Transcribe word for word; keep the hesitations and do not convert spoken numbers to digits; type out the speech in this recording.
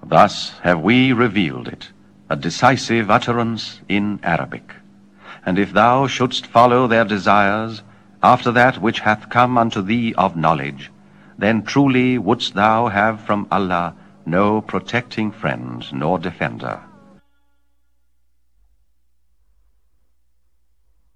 Thus have we revealed it, a decisive utterance in Arabic. And if thou shouldst follow their desires, after that which hath come unto thee of knowledge, then truly wouldst thou have from Allah no protecting friend nor defender.